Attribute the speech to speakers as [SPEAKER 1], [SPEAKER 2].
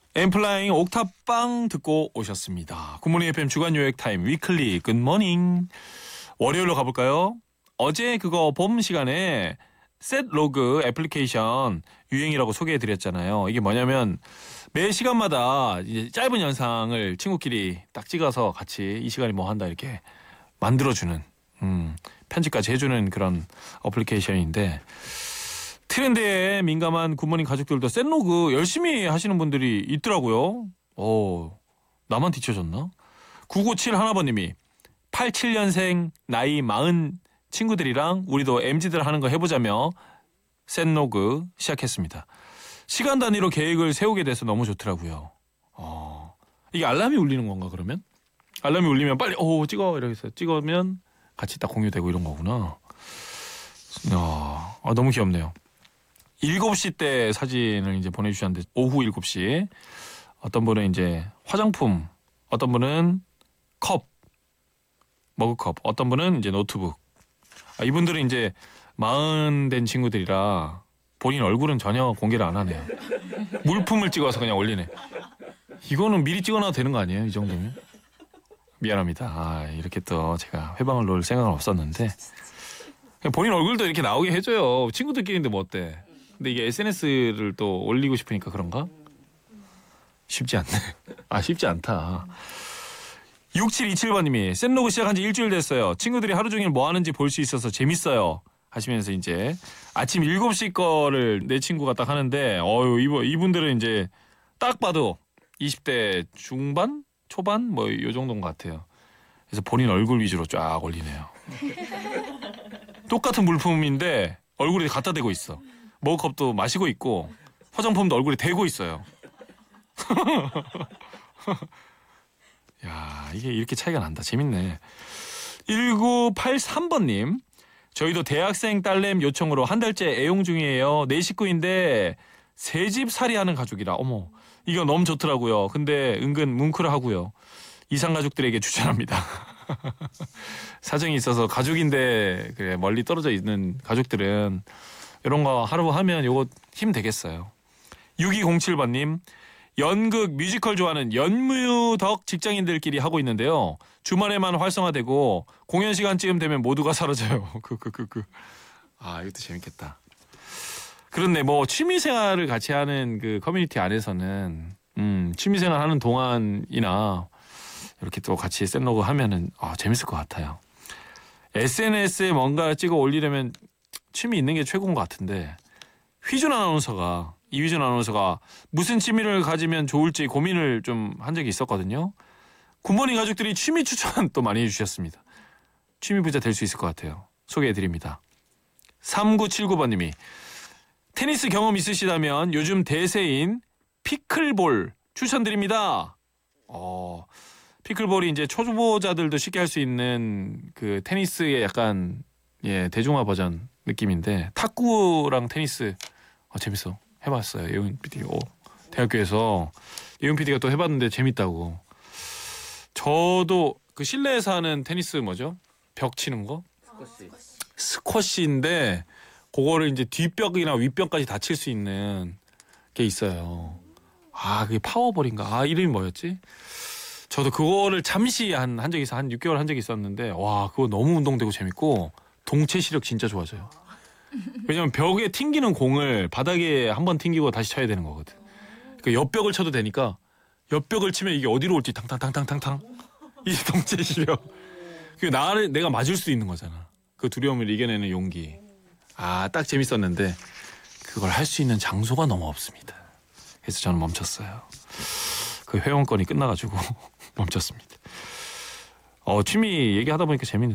[SPEAKER 1] 엠플라잉 옥탑방 듣고 오셨습니다. 굿모닝 FM 주간 요약 타임 위클리 굿모닝. 월요일로 가볼까요? 어제 그거 봄 시간에 셋로그 애플리케이션 유행이라고 소개해드렸잖아요. 이게 뭐냐면 매 시간마다 이제 짧은 영상을 친구끼리 딱 찍어서 같이 이 시간에 뭐 한다 이렇게 만들어주는 편집까지 해주는 그런 어플리케이션인데 트렌드에 민감한 굿모닝 가족들도 셋로그 열심히 하시는 분들이 있더라고요. 나만 뒤쳐졌나? 9971 하나번님이 87년생 나이 40 친구들이랑 우리도 MZ들 하는 거 해보자며 셋로그 시작했습니다. 시간 단위로 계획을 세우게 돼서 너무 좋더라고요. 이게 알람이 울리는 건가 그러면? 알람이 울리면 빨리 찍어 이렇게 해서 찍으면 같이 딱 공유되고 이런 거구나. 너무 귀엽네요. 7시 때 사진을 이제 보내주셨는데 오후 7시 어떤 분은 이제 화장품, 어떤 분은 컵, 머그컵, 어떤 분은 이제 노트북. 이분들은 이제 40 된 친구들이라 본인 얼굴은 전혀 공개를 안 하네요. 물품을 찍어서 그냥 올리네. 이거는 미리 찍어놔도 되는 거 아니에요? 이 정도면? 미안합니다. 이렇게 또 제가 회방을 놓을 생각은 없었는데 본인 얼굴도 이렇게 나오게 해줘요. 친구들끼리인데 뭐 어때? 근데 이게 SNS를 또 올리고 싶으니까 그런가? 쉽지 않네. 쉽지 않다. 6727번님이 셋로그 시작한 지 일주일 됐어요. 친구들이 하루 종일 뭐 하는지 볼 수 있어서 재밌어요. 하시면서 이제 아침 7시 거를 내 친구가 딱 하는데 이분들은 이제 딱 봐도 20대 중반? 초반? 뭐 요 정도인 것 같아요. 그래서 본인 얼굴 위주로 쫙 올리네요. 똑같은 물품인데 얼굴에 갖다 대고 있어. 머그컵도 마시고 있고 화장품도 얼굴에 대고 있어요. 야, 이게 이렇게 차이가 난다. 재밌네. 1983번님. 저희도 대학생 딸내미 요청으로 한 달째 애용 중이에요. 4식구인데 새 집 살이하는 가족이라. 어머, 이거 너무 좋더라고요. 근데 은근 뭉클하고요. 이상가족들에게 추천합니다. 사정이 있어서 가족인데 그래, 멀리 떨어져 있는 가족들은 이런 거 하루 하면 요거 힘 되겠어요. 6207번님. 연극 뮤지컬 좋아하는 연무덕 직장인들끼리 하고 있는데요. 주말에만 활성화되고 공연 시간쯤 되면 모두가 사라져요. 이것도 재밌겠다. 그런데 뭐 취미생활을 같이 하는 그 커뮤니티 안에서는 취미생활 하는 동안이나 이렇게 또 같이 셋로그 하면은 재밌을 것 같아요. SNS에 뭔가 찍어 올리려면 취미 있는 게 최고인 것 같은데 이휘준 아나운서가 무슨 취미를 가지면 좋을지 고민을 좀 한 적이 있었거든요. 굿모닝 가족들이 취미 추천 또 많이 해주셨습니다. 취미 부자 될 수 있을 것 같아요. 소개해드립니다. 3979번님이 테니스 경험 있으시다면 요즘 대세인 피클볼 추천드립니다. 피클볼이 이제 초보자들도 쉽게 할 수 있는 그 테니스의 약간 대중화 버전 느낌인데 탁구랑 테니스 재밌어. 해봤어요. 예훈 PD. 대학교에서 예훈 PD가 또 해봤는데 재밌다고. 저도 그 실내에서 하는 테니스 뭐죠? 벽 치는 거? 스쿼시인데 그거를 이제 뒷벽이나 윗벽까지 다 칠 수 있는 게 있어요. 그게 파워볼인가? 이름이 뭐였지? 저도 그거를 잠시 한 적이 있어. 한 6개월 한 적이 있었는데 그거 너무 운동되고 재밌고 동체 시력 진짜 좋아져요. 왜냐면 벽에 튕기는 공을 바닥에 한번 튕기고 다시 쳐야 되는 거거든. 그러니까 옆벽을 쳐도 되니까 옆벽을 치면 이게 어디로 올지 탕탕탕탕탕탕 이 동체 시력. 내가 맞을 수 있는 거잖아. 그 두려움을 이겨내는 용기. 딱 재밌었는데 그걸 할 수 있는 장소가 너무 없습니다. 그래서 저는 멈췄어요. 그 회원권이 끝나가지고 멈췄습니다. 취미 얘기하다 보니까 재밌네.